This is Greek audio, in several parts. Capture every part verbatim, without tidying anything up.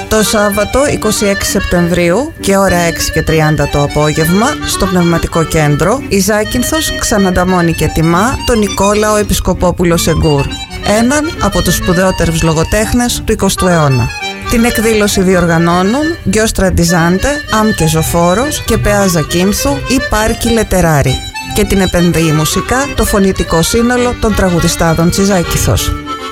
Το Σάββατο είκοσι έξι Σεπτεμβρίου και ώρα έξι και τριάντα το απόγευμα στο Πνευματικό Κέντρο η Ζάκυνθος ξανανταμώνει και τιμά τον Νικόλαο Επισκοπόπουλο Σεγκούρ, έναν από τους σπουδαιότερους λογοτέχνες του εικοστού αιώνα. Την εκδήλωση διοργανώνουν Γκιόστρα Ντιζάντε, Άμκε Ζωφόρος και Πεά Ζακίνθου ή Πάρκι Λετεράρι, και την επενδύει μουσικά το φωνητικό σύνολο των τραγουδιστάδων της Ζάκυνθος.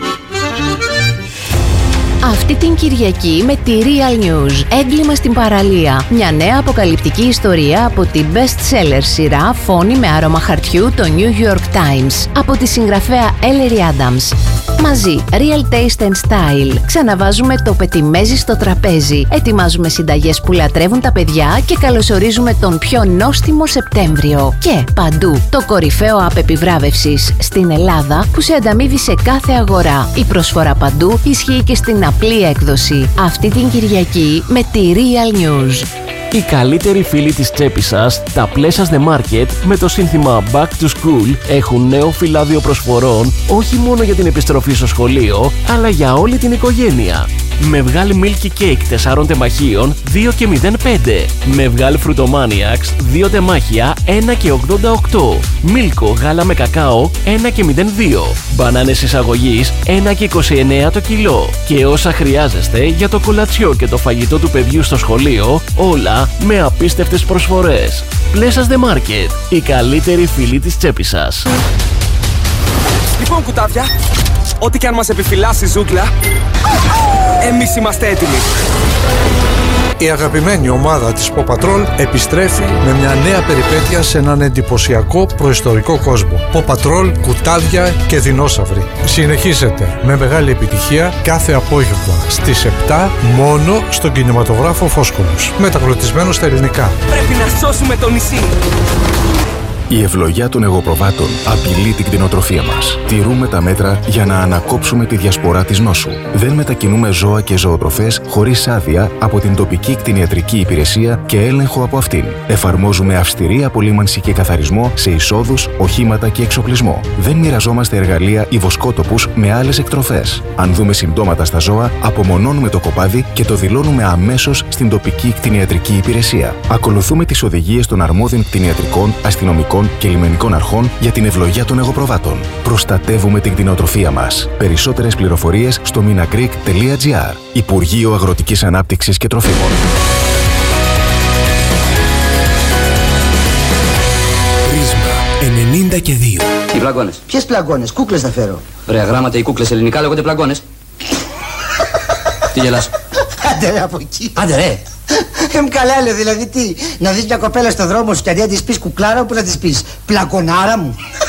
Αυτή την Κυριακή με τη Real News, έγκλημα στην παραλία. Μια νέα αποκαλυπτική ιστορία από την best-seller σειρά Φόνη με άρωμα χαρτιού, το New York Times, από τη συγγραφέα Ellery Adams. Μαζί, Real Taste and Style. Ξαναβάζουμε το πετιμέζι στο τραπέζι. Ετοιμάζουμε συνταγές που λατρεύουν τα παιδιά και καλωσορίζουμε τον πιο νόστιμο Σεπτέμβριο. Και παντού, το κορυφαίο app επιβράβευσης στην Ελλάδα που σε ανταμείβει σε κάθε αγορά. Η προσφορά παντού ισχύει και στην απλή έκδοση. Αυτή την Κυριακή με τη Real News. Οι καλύτεροι φίλοι της τσέπης σας, τα Pleasures The Market, με το σύνθημα Back to School, έχουν νέο φυλάδιο προσφορών όχι μόνο για την επιστροφή στο σχολείο, αλλά για όλη την οικογένεια. Με βγάλει Milky Cake τεσσάρων τεμαχίων δύο και μηδέν πέντε. Με βγάλει Frutomaniacs δύο τεμάχια ένα και ογδόντα οκτώ. Μίλκο γάλα με κακάο ένα και μηδέν δύο. Μπανάνες εισαγωγής ένα και είκοσι εννέα το κιλό. Και όσα χρειάζεστε για το κολατσιό και το φαγητό του παιδιού στο σχολείο, όλα με απίστευτες προσφορές. Pleasures The Market, οι καλύτεροι φίλοι της τσέπης σας. Λοιπόν, κουτάβια, ό,τι και αν μας επιφυλάσει η ζούγκλα, εμείς είμαστε έτοιμοι. Η αγαπημένη ομάδα της Paw Patrol επιστρέφει με μια νέα περιπέτεια σε έναν εντυπωσιακό προϊστορικό κόσμο. Paw Patrol, κουτάδια και δεινόσαυροι. Συνεχίζεται με μεγάλη επιτυχία κάθε απόγευμα στις επτά μόνο στον κινηματογράφο Φόσκολος. Μεταγλωτισμένο στα ελληνικά. Πρέπει να σώσουμε το νησί. Η ευλογιά των εγωπροβάτων απειλεί την κτηνοτροφία μας. Τηρούμε τα μέτρα για να ανακόψουμε τη διασπορά της νόσου. Δεν μετακινούμε ζώα και ζωοτροφές χωρίς άδεια από την τοπική κτηνιατρική υπηρεσία και έλεγχο από αυτήν. Εφαρμόζουμε αυστηρή απολύμανση και καθαρισμό σε εισόδους, οχήματα και εξοπλισμό. Δεν μοιραζόμαστε εργαλεία ή βοσκότοπους με άλλες εκτροφές. Αν δούμε συμπτώματα στα ζώα, απομονώνουμε το κοπάδι και το δηλώνουμε αμέσως στην τοπική κτηνιατρική υπηρεσία. Ακολουθούμε τις οδηγίες των αρμόδιων κτηνιατρικών, αστυνομικών και λιμενικών αρχών για την ευλογιά των εγωπροβάτων. Προστατεύουμε την κτηνοτροφία μας. Περισσότερες πληροφορίες στο minagreek τελεία gr. Υπουργείο Αγροτικής Ανάπτυξης και Τροφίμων. Πρίσμα ενενήντα και δύο. Οι πλαγκώνες. Ποιες πλαγκώνες, κούκλες θα φέρω. Βρέα γράμματα, οι κούκλες ελληνικά λέγονται πλαγκώνες. Τι γελάς? Άντε ρε από εκεί. Άντε ρε. Εμ καλά λέω, δηλαδή τι, να δεις μια κοπέλα στο δρόμο σου και αντί να της πεις κουκλάρα, που να της πεις πλακονάρα μου.